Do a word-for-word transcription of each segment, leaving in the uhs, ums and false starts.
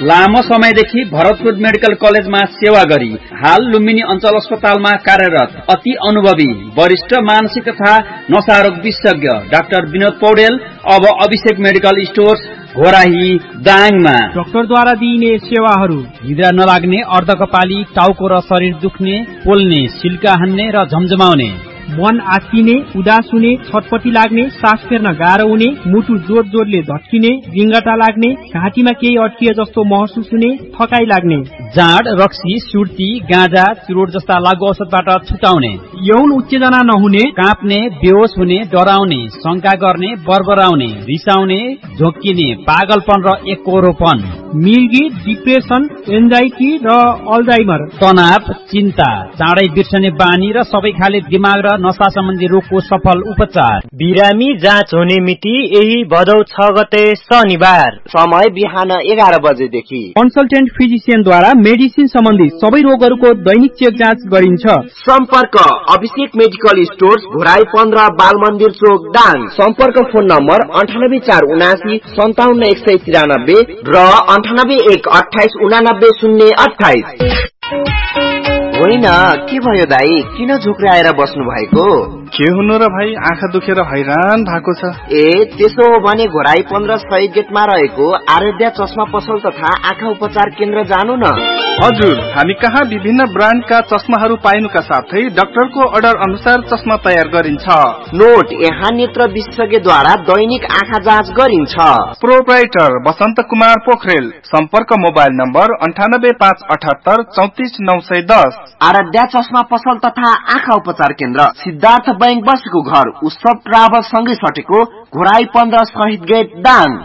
लामो समयदेखि भरतपुर मेडिकल कलेजमा सेवा गरी हाल लुम्बिनी अञ्चल अस्पतालमा कार्यरत अति अनुभवी वरिष्ठ मानसिक तथा नशारोग विशेषज्ञ डाक्टर विनोद पौडेल अब अभिषेक मेडिकल स्टोर्स घोराही दाङमा डाक्टरद्वारा दिइने सेवाहरू निद्रा नलाग्ने, अर्धकपाली, टाउको र शरीर दुख्ने, पोल्ने, सिल्का हान्ने र झमझमाउने, मन आत्तिने, उदास हुने, छटपटी लाग्ने, सास फेर्न गाह्रो हुने, मुटु जोड जोडले झट्किने, रिङ्गटा लाग्ने, घाँटीमा केही अड्किए जस्तो महसुस हुने, थकाइ लाग्ने, जाँड, रक्सी, सुर्ती, गाँजा, चुरोट जस्ता लागु औषधबाट छुटाउने, यौन उत्तेजना नहुने, काँप्ने, बेहोस हुने, डराउने, शंका गर्ने, बरबराउने, रिसाउने, झोक्किने, पागलपन र एककोरोपन, मिर्गी, डिप्रेसन, एन्जाइटी र अल्जाइमर, तनाव, चिन्ता, चाँडै बिर्सने बानी र सबै खाले दिमाग र नशा सम्बन्धी रोगको सफल उपचार। बिरामी जाँच हुने मिति यही भदौ छ गते शनिबार, समय बिहान एघार बजेदेखि। कन्सल्टेन्ट फिजिसियनद्वारा मेडिसिन सम्बन्धी सबै रोगहरूको दैनिक चेक जाँच गरिन्छ। सम्पर्क अभिषेक मेडिकल स्टोर्स घोराई पन्ध्र बाल मन्दिर चोक दाङ। सम्पर्क फोन नम्बर अन्ठानब्बे चार उनासी सन्ताउन्न एक सय तिरानब्बे र अन्ठानब्बे एक अठाइस उनानब्बे शून्य अठाइस। होइन, के भयो दाई, किन झुक्राएर बस्नु भएको? के हुनु र भाइ, आँखा दुखेर हैरान भएको छ। ए त्यसो हो भने घोराई पन्ध्र शहीद गेटमा रहेको आराध्या चस्मा पसल तथा आँखा उपचार केन्द्र जानु न। हजुर, हामी कहाँ विभिन्न ब्रान्डका चस्माहरू पाइनुका साथै डाक्टरको अर्डर अनुसार चस्मा तयार गरिन्छ। नोट, यहाँ नेत्र विशेषज्ञद्वारा दैनिक आँखा जाँच गरिन्छ। प्रोप्राइटर बसन्त कुमार पोखरेल। सम्पर्क मोबाइल नम्बर अन्ठानब्बे पाँच अठहत्तर चौतिस नौ सय दस। आराध्या चस्मा पसल तथा आँखा उपचार केन्द्र, सिद्धार्थ बैंक बसेको घर, उत्सव ट्राभल सँगै सटेको घोराई पन्ध्र शहीद गेट दाङ।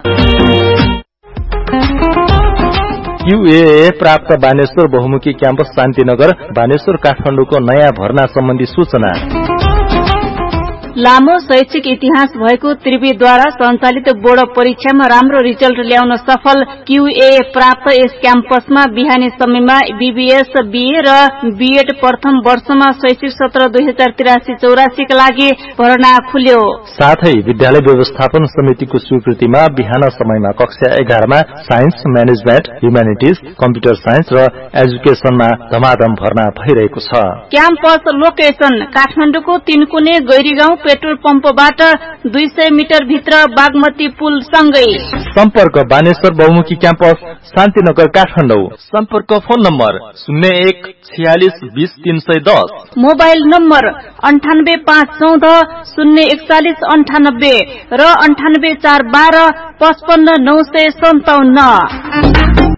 क्यूए प्राप्त बानेश्वर बहुमुखी क्याम्पस शान्तिनगर बानेश्वर काठमाडौँको नयाँ भर्ना सम्बन्धी सूचना। लामो शैक्षिक इतिहास भएको त्रिवेदद्वारा सञ्चालित बोर्ड परीक्षामा राम्रो रिजल्ट ल्याउन सफल क्यूए प्राप्त यस क्याम्पसमा बिहानी समयमा बीबीएस, बीए र बीएड प्रथम वर्षमा शैक्षिक सत्र दुई हजार तिरासी चौरासीका लागि भर्ना खुल्यो। साथै विद्यालय व्यवस्थापन समितिको स्वीकृतिमा बिहान समयमा कक्षा एघारमा science, management, humanities, computer science र एजुकेसनमा धमाधम भर्ना भइरहेको छ। क्याम्पस लोकेसन काठमाडौँको तीनकुने गैरीगाउँ पेट्रोल पम्पबाट दुई सय मिटर भित्र बागमती पुल सँगै। सम्पर्क बानेश्वर बहुमुखी क्याम्पस शान्तिनगर काठमाडौँ। सम्पर्क फोन नम्बर शून्य एक छयालिस बीस तीन सय दस। मोबाइल नम्बर अन्ठानब्बे पाँच चौध शून्य एकचालिस अन्ठानब्बे र अन्ठानब्बे चार बाह्र पचपन्न नौ सय सन्ताउन्न।